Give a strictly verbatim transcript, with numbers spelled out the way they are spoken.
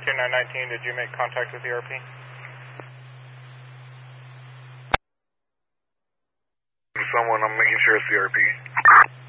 two nine nineteen, did you make contact with the R P? Someone, I'm making sure it's the R P.